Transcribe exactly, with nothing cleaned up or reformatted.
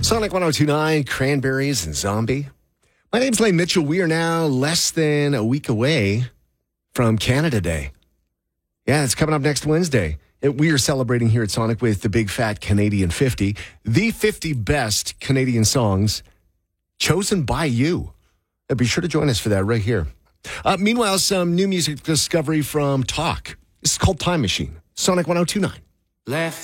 Sonic one oh two point nine, Cranberries and Zombie. My name's Lane Mitchell. We are now less than a week away from Canada Day. Yeah, it's coming up next Wednesday. We are celebrating here at Sonic with the Big Fat Canadian fifty, the fifty best Canadian songs chosen by you. Uh, Be sure to join us for that right here. Uh, meanwhile, some new music discovery from Talk. This is called Time Machine. Sonic one oh two point nine. Left